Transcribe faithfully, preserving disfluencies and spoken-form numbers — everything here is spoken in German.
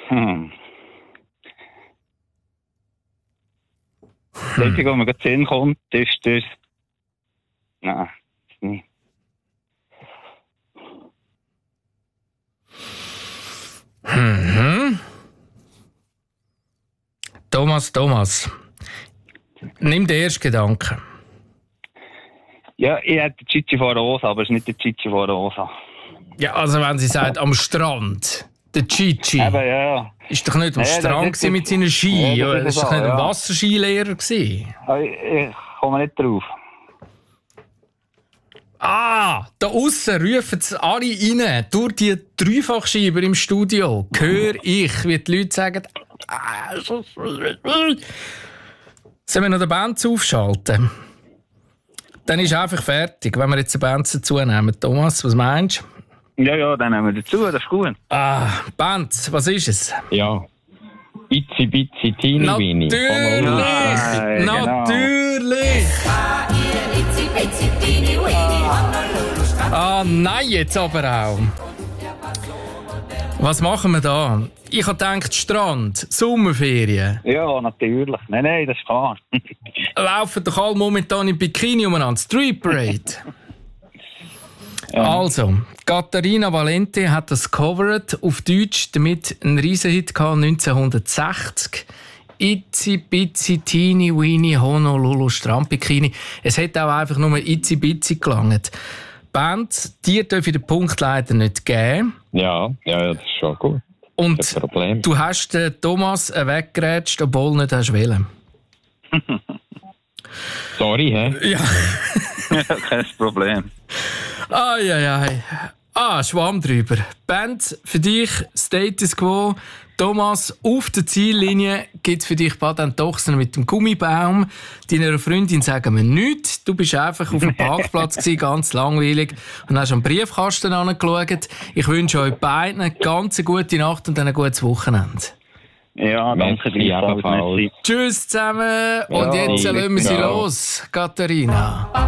Hm. Das Einzige, was mir gerade in den Sinn kommt, ist das... Nein, das nicht. Mhm. Thomas, Thomas, nimm den ersten Gedanken. Ja, ich hätte Chichi von Rosa, aber es ist nicht der Chichi von Rosa. Ja, also wenn sie sagt, am Strand, der Chichi, Eben, ja. ist doch nicht am Nein, Strand das ist- mit seinen Ski, Ja, ja, das das ist war doch so, nicht ein ja. Wasserskilehrer gewesen. Aber Ich, ich komme nicht drauf. Ah, da aussen rufen es alle rein, durch die Dreifachscheiber im Studio, höre ich, wie die Leute sagen, ah, sollen wir noch den Benz aufschalten? Dann ist einfach fertig, wenn wir jetzt den Benz dazu nehmen. Thomas, was meinst du? Ja, ja, dann nehmen wir dazu, das ist gut. Ah, Benz, was ist es? Ja. Itzi Bitzi Teeny Weeny. Natürlich! Nein, genau. Natürlich! Ah, nein, jetzt aber auch. Was machen wir da? Ich habe gedacht, Strand, Sommerferien. Ja, natürlich. Nein, nein, das ist klar. Laufen doch alle momentan im Bikini umeinander. Street Parade. Ja. Also, Katharina Valente hat das covered, auf Deutsch, damit einen Riesenhit gehabt, neunzehnhundertsechzig. Itzi Bitzi Teeny Weeny Honolulu Strandbikini. Es hätte auch einfach nur Itzi Bitzi gelangt. Band, dir darf ich den Punkt leider nicht geben. Ja, ja, ja, das ist schon gut. Und Kein Problem. du hast den Thomas weggerätscht, obwohl du nicht hast wollen. Sorry, hä? Ja. Ja, kein Problem. Ai, ai, ai. Ah, Schwamm drüber. Band, für dich Status Quo. Thomas, auf der Ziellinie gibt es für dich Baden-Tochsen mit dem Gummibaum. Deiner Freundin sagen wir nichts. Du bist einfach auf dem Parkplatz gewesen, ganz langweilig, und hast am Briefkasten angeschaut. Ich wünsche euch beiden eine ganz gute Nacht und ein gutes Wochenende. Ja, danke Merci, dir. ebenfalls. Tschüss zusammen und Ja, jetzt lassen wir sie ciao. los, Katharina.